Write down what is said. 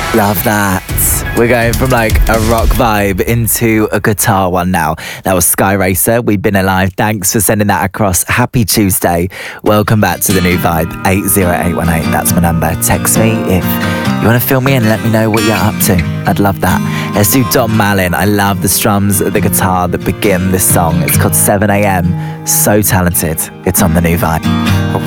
Love that. We're going from like a rock vibe into a guitar one now. That was Sky Racer. We've been alive. Thanks for sending that across. Happy Tuesday. Welcome back to the new vibe. 80818. That's my number. Text me if you want to fill me in and let me know what you're up to. I'd love that. Let's do Don Malin. I love the strums, the guitar that begin this song. It's called 7 a.m. So talented. It's on the new vibe.